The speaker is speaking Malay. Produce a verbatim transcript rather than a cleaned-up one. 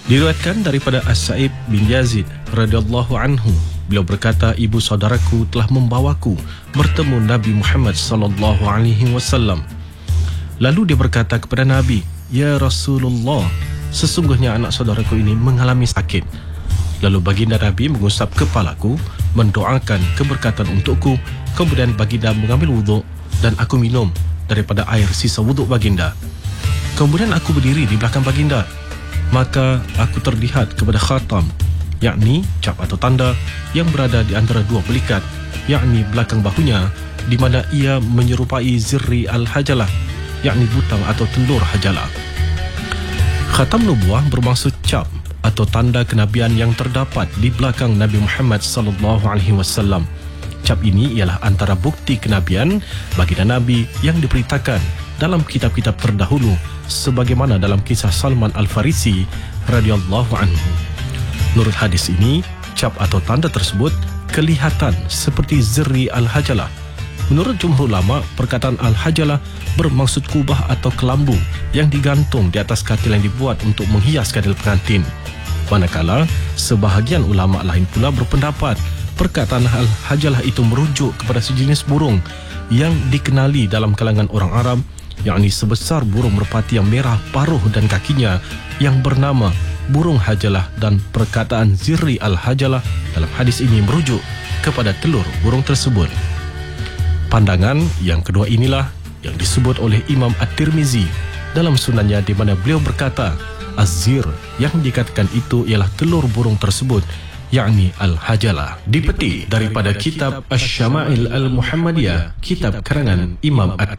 Diriwayatkan daripada As-Sa'ib bin Yazid radhiyallahu anhu, beliau berkata, ibu saudaraku telah membawaku bertemu Nabi Muhammad sallallahu alaihi wasallam. Lalu dia berkata kepada Nabi, "Ya Rasulullah, sesungguhnya anak saudaraku ini mengalami sakit." Lalu baginda Nabi mengusap kepalaku, mendoakan keberkatan untukku. Kemudian baginda mengambil wuduk dan aku minum daripada air sisa wuduk baginda. Kemudian aku berdiri di belakang baginda. Maka aku terlihat kepada khatam, yakni cap atau tanda yang berada di antara dua pelikat, yakni belakang bahunya, di mana ia menyerupai zirri al-hajalah, yakni butang atau telur hajalah. Khatam nubuah bermaksud cap atau tanda kenabian yang terdapat di belakang Nabi Muhammad sallallahu alaihi wasallam. Cap ini ialah antara bukti kenabian baginda Nabi yang diberitakan dalam kitab-kitab terdahulu, sebagaimana dalam kisah Salman Al-Farisi radhiyallahu anhu. Menurut hadis ini, cap atau tanda tersebut kelihatan seperti zirri al-hajalah. Menurut jumhur ulama, perkataan al-hajalah bermaksud kubah atau kelambu yang digantung di atas katil yang dibuat untuk menghias katil pengantin. Manakala sebahagian ulama lain pula berpendapat perkataan al-hajalah itu merujuk kepada sejenis burung yang dikenali dalam kalangan orang Arab, yakni sebesar burung merpati yang merah paruh dan kakinya yang bernama burung hajalah, dan perkataan zirri al-hajalah dalam hadis ini merujuk kepada telur burung tersebut. Pandangan yang kedua inilah yang disebut oleh Imam At-Tirmizi dalam sunannya, di mana beliau berkata az-zir yang dikatakan itu ialah telur burung tersebut, yakni al-hajalah. Dipetik daripada kitab Asy-Syama'il Al-Muhammadiyah, kitab karangan Imam At